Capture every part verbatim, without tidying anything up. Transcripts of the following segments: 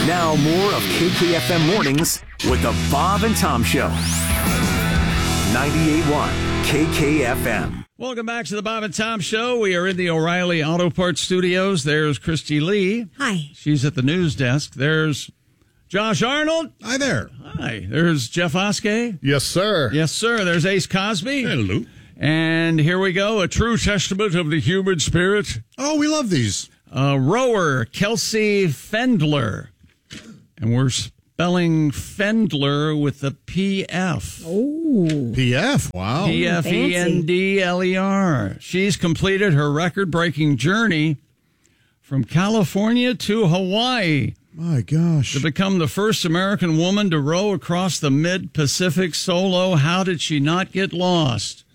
Now more of K K F M Mornings with the Bob and Tom Show. ninety-eight point one K K F M. Welcome back to the Bob and Tom Show. We are in the O'Reilly Auto Parts studios. There's Christy Lee. Hi. She's at the news desk. There's Josh Arnold. Hi there. Hi. There's Jeff Oskey. Yes, sir. Yes, sir. There's Ace Cosby. Hello. And here we go. A true testament of the human spirit. Oh, we love these. Uh, rower Kelsey Fendler. And we're spelling Fendler with the P F. Oh. P F. Wow. P F E N D L E R. She's completed her record-breaking journey from California to Hawaii My gosh. to become the first American woman to row across the mid-Pacific solo. How did she not get lost?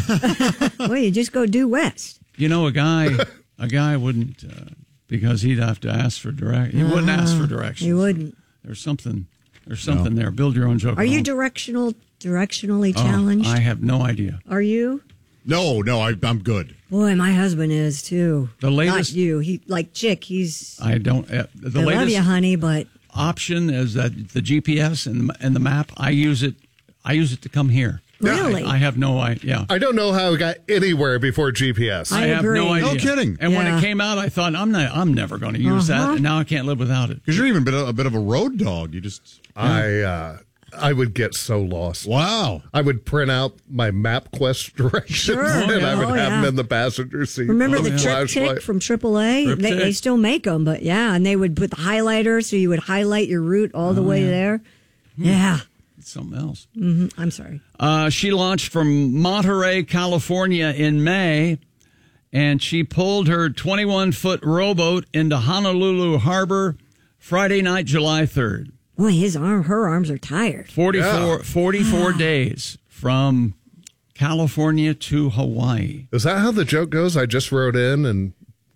Well, you just go due west. You know, a guy, a guy wouldn't, uh, because he'd have to ask for direct. He wouldn't ask for directions. He wouldn't. There's something. There's something there. Build your own joke. Are you home. directional, directionally Oh, challenged? I have no idea. Are you? No, no, I, I'm good. Boy, my husband is too. The latest- Not you. He like Chick. He's. I don't. Uh, the I latest love you, honey, but option is that the G P S and the, and the map. I use it. I use it to come here. really, I have no idea. I don't know how I got anywhere before G P S. I I have agree. no idea. No kidding. And when Yeah. it came out, I thought I'm not. I'm never going to use Uh-huh. that. And now I can't live without it. Because you're even a bit, of, a bit of a road dog. You just. I uh, I would get so lost. Wow. I would print out my MapQuest directions Sure. and Oh, I would yeah. have Oh, them yeah. in the passenger seat. remember with the a Trip Tick flashlight. from triple A? Trip They, Tick. they still make them, but yeah, and they would put the highlighter so you would highlight your route all the Oh, way yeah. there. Yeah, It's something else. mm-hmm. I'm sorry. Uh, she launched from Monterey, California in May, and she pulled her twenty-one foot rowboat into Honolulu Harbor Friday night, July third. Boy, his arm, her arms are tired. forty-four, Yeah. forty-four days from California to Hawaii. Is that how the joke goes? I just wrote in and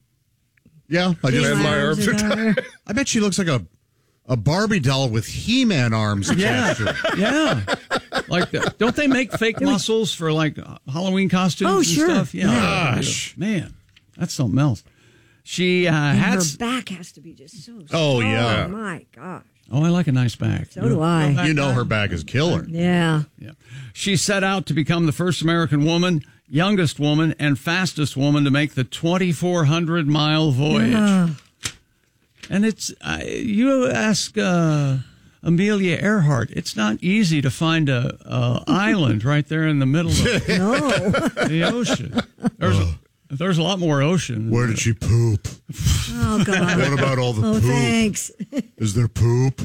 Yeah. I, His just, And my arms are tired. I bet she looks like a, a Barbie doll with He-Man arms Yeah, attached to her. yeah. Like, the, don't they make fake muscles for like Halloween costumes Oh, and sure. stuff? Yeah, Gosh. man, that's something else. She uh, And had. her s- back has to be just so. Oh, strong. yeah. My gosh. Oh, I like a nice back. So do I. back You know guy? her back is killer. Yeah. Yeah. She set out to become the first American woman, youngest woman, and fastest woman to make the twenty-four hundred mile voyage. Yeah. And it's, uh, you ask uh, Amelia Earhart, it's not easy to find a, a island right there in the middle of No. the ocean. There's, a, there's a lot more ocean. Where did she poop? Oh, God. What about all the Oh, poop? thanks. Is there poop?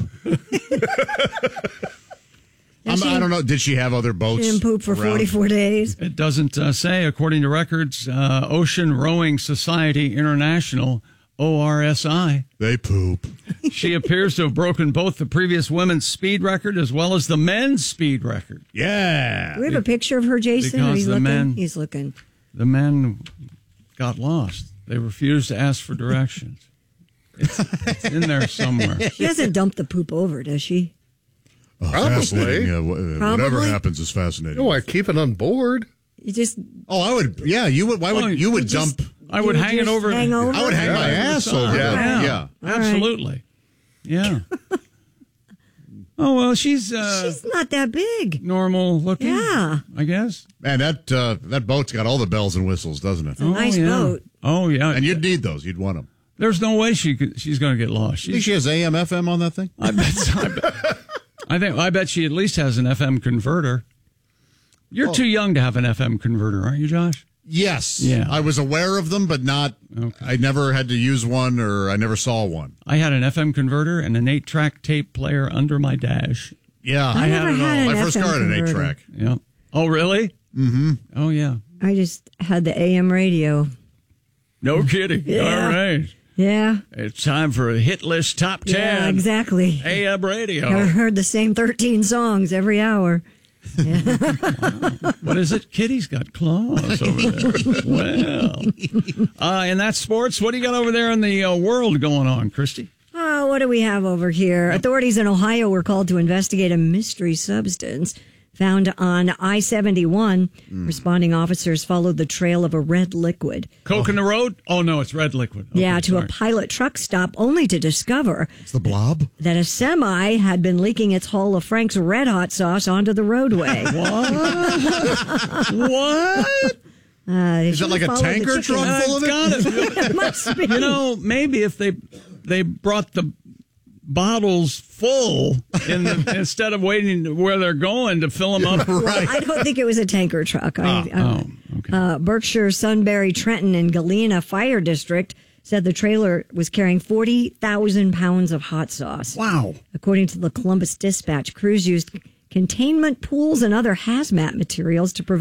I'm, she- I don't know. Did she have other boats? She didn't poop for around? forty-four days. It doesn't uh, say, according to records, uh, Ocean Rowing Society International, O R S I. They poop. She appears to have broken both the previous women's speed record as well as the men's speed record. Yeah. Do we have a picture of her, Jason? Because Are you the looking? men- He's looking. The men got lost. They refused to ask for directions. It's, it's in there somewhere. She doesn't dump the poop over, does she? Oh, Probably. fascinating. Uh, wh- whatever Probably. happens is fascinating. oh, I keep it on board. You just Oh, I would. Yeah, you would. Why would Oh, you would you just- dump? I would you hang it just over. hang over? I would hang my Yeah. ass over Yeah. there. Yeah, Yeah. All right. absolutely. Yeah. Oh well, she's, uh, She's not that big. normal looking. Yeah. I guess. Man, that uh, that boat's got all the bells and whistles, doesn't it? a nice yeah. boat. Oh yeah, And you'd need those. You'd want them. There's no way she could, she's going to get lost. You think She's, she has A M F M on that thing? I bet. I, bet I think. I bet she at least has an F M converter. You're too young to have an F M converter, aren't you, Josh? Yes. Yeah. I was aware of them, but not. Okay. I never had to use one, or I never saw one. I had an F M converter and an eight-track tape player under my dash. Yeah, I never had it had all. an My first F M car had an eight converter. track. Yeah. Oh, really? Mm-hmm. Oh, yeah. I just had the A M radio. No kidding. Yeah. All right. Yeah. It's time for a hit list top ten. Yeah, exactly. A M radio. I heard the same thirteen songs every hour. What is it? Kitty's got claws over there. Well. Uh, and that's sports. What do you got over there in the uh, world going on, Christy? Oh, what do we have over here? Authorities in Ohio were called to investigate a mystery substance found on I seventy-one. Mm. Responding officers followed the trail of a red liquid. Coke oh. in the road? Oh, no, it's red liquid. Okay, yeah, to sorry. a pilot truck stop, only to discover it's the blob? That a semi had been leaking its hull of Frank's Red Hot sauce onto the roadway. What? What? Uh, Is that like a tanker truck uh, full of it? Got it. It must be. You know, maybe if they they brought the bottles full in the, instead of waiting where they're going to fill them up. Right. I don't think it was a tanker truck. I, oh, uh, oh, okay. uh, Berkshire, Sunbury, Trenton, and Galena Fire District said the trailer was carrying forty thousand pounds of hot sauce. Wow. According to the Columbus Dispatch, crews used containment pools and other hazmat materials to prevent